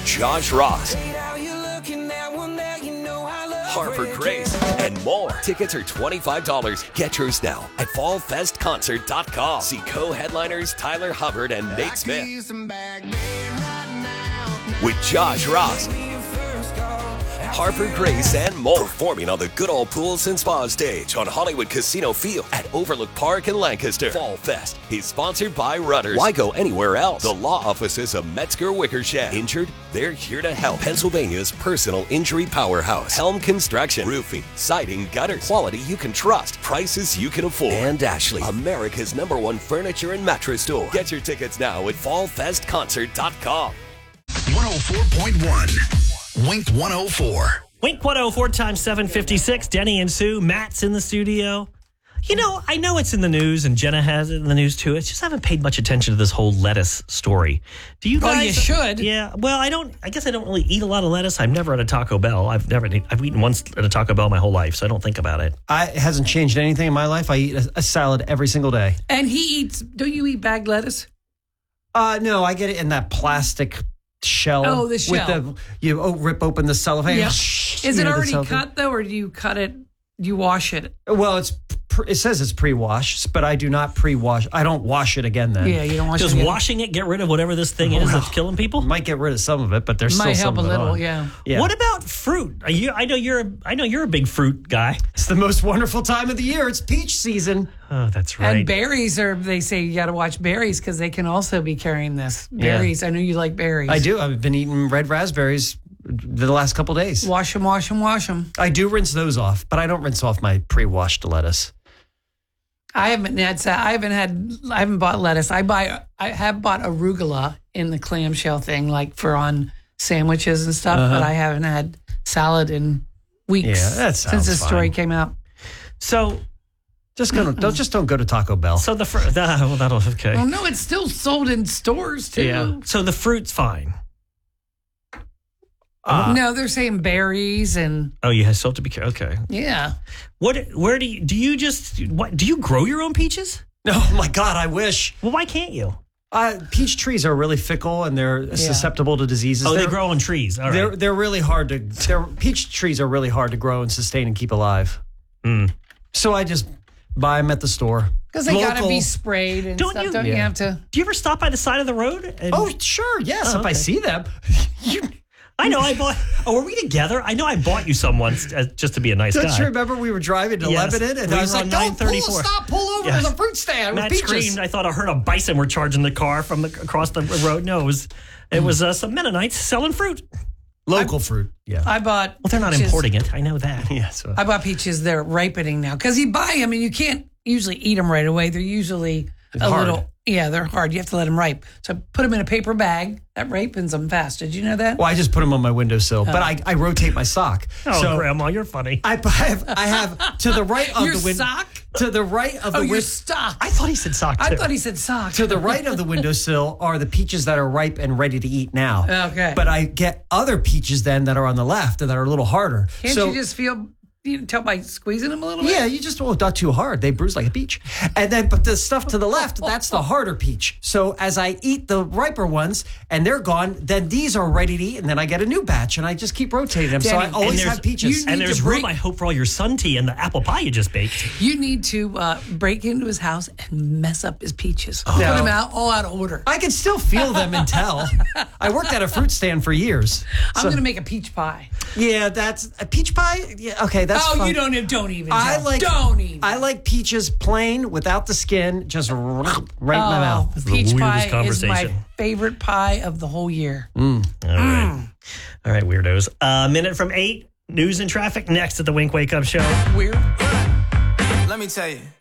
Josh Ross, Harper Grace, and more. Tickets are $25. Get yours now at fallfestconcert.com. See co-headliners Tyler Hubbard and Nate Smith. With Josh Ross, Harper Grace, and more. Performing on the Good Old Pools and Spa stage on Hollywood Casino Field at Overlook Park in Lancaster. Fall Fest is sponsored by Rudders. Why go anywhere else? The law offices of Metzger Wickersham. Injured? They're here to help. Pennsylvania's personal injury powerhouse. Helm Construction. Roofing, siding, gutters. Quality you can trust. Prices you can afford. And Ashley, America's #1 furniture and mattress store. Get your tickets now at fallfestconcert.com. 104.1. Wink 104. Wink 104 times 756. Denny and Sue. Matt's in the studio. You know, I know it's in the news, and Jenna has it in the news too. I just haven't paid much attention to this whole lettuce story. Do you guys? Oh, you should. Yeah. Well, I guess I don't really eat a lot of lettuce. I'm never at a Taco Bell. I've eaten once at a Taco Bell my whole life, so I don't think about it. It hasn't changed anything in my life. I eat a salad every single day. And he eats. Don't you eat bagged lettuce? No, I get it in that plastic shell. Oh, the shell. With you rip open the cellophane. Yeah. Is it already cut though, or do you cut it? Do you wash it? Well, it says it's pre-washed, but I do not pre-wash. I don't wash it again then. Yeah, you don't wash it. Does again. washing it get rid of whatever this thing is that's killing people? Might get rid of some of it, but there's might still help some a of it little. on. Yeah. What about fruit? I know you're a big fruit guy. It's the most wonderful time of the year. It's peach season. Oh, that's right. And berries they say you got to watch berries because they can also be carrying this. Berries. I know you like berries. I do. I've been eating red raspberries the last couple days. Wash them. I do rinse those off, but I don't rinse off my pre-washed lettuce. I haven't bought lettuce. I have bought arugula in the clamshell thing, like for on sandwiches and stuff, but I haven't had salad in weeks. Yeah, that sounds since this story fine. came out. So don't go to Taco Bell. So that'll okay. Well, no, it's still sold in stores too. Yeah. So the fruit's fine. No, they're saying berries and you still have to be careful. Okay. yeah. Where do you grow your own peaches? Oh my God, I wish. Well, why can't you? Peach trees are really fickle and they're susceptible to diseases. Oh, they grow on trees. All right. They're really hard to. Peach trees are really hard to grow and sustain and keep alive. So I just buy them at the store Because they got to be sprayed and Don't stuff. you- Don't you have to? Do you ever stop by the side of the road? Oh, sure. Yes, if I see them. I know. Were we together? I know I bought you some once just to be a nice guy. Don't you remember we were driving to Yes. Lebanon and We I was were like, on don't 934. pull over. Yes. There's a fruit stand Matt with peaches. screamed. I thought I heard a bison were charging the car from across the road. No, it was some Mennonites selling fruit. Local fruit. Yeah. I bought. Well, they're not peaches. importing it. I know that. Yeah. So. I bought peaches. They're ripening now because you buy them and you can't usually eat them right away. They're usually hard. They're hard. You have to let them ripe. So I put them in a paper bag. That ripens them fast. Did you know that? Well, I just put them on my windowsill, but I rotate my sock. Oh, so Grandma, you're funny. I have to the right of Your the window. sock? To the right of the your window. stock. I thought he said sock too. I thought he said sock. To the right of the windowsill are the peaches that are ripe and ready to eat now. Okay. But I get other peaches then that are on the left and that are a little harder. Can't you just feel? You can tell by squeezing them a little bit. Yeah, you just not too hard. They bruise like a peach. And then, but the stuff to the left, that's the harder peach. So as I eat the riper ones and they're gone, then these are ready to eat, and then I get a new batch, and I just keep rotating them. So I Danny, always have peaches. And there's room, I hope, for all your sun tea and the apple pie you just baked. You need to break into his house and mess up his peaches. Oh. Put them all out of order. I can still feel them and tell. I worked at a fruit stand for years. I'm going to make a peach pie. Yeah, that's a peach pie. Yeah, okay, that's fine. You don't even. Don't even. I like peaches plain without the skin, just right in my mouth. Peach the pie weirdest is conversation. my favorite pie of the whole year. All right, weirdos. Minute from 8. News and traffic next at the Wink Wake Up Show. Weird. Let me tell you.